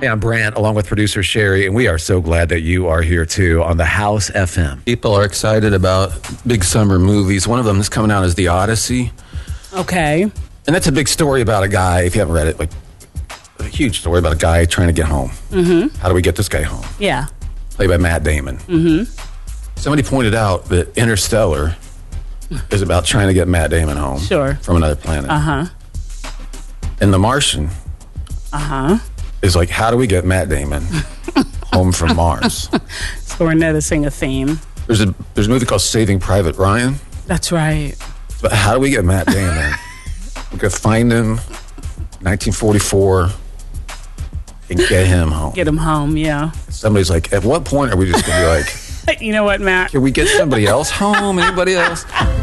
I'm Brant, along with producer Sherry, and we are so glad that you are here too on the House FM. People are excited about big summer movies. One of them that's coming out is The Odyssey. Okay. And that's a big story about a guy, if you haven't read it, like a huge story about a guy trying to get home. Mm-hmm. How do we get this guy home? Yeah. Played by Matt Damon. Mm-hmm. Somebody pointed out that Interstellar is about trying to get Matt Damon home. Sure. From another planet. Uh-huh. And The Martian is like, how do we get Matt Damon home from Mars? So we're noticing a theme. There's a movie called Saving Private Ryan. That's right. But how do we get Matt Damon? We could find him 1944 and get him home. Get him home, yeah. Somebody's like, at what point are we just going to be like, You know what, Matt? can we get somebody else home? Anybody else?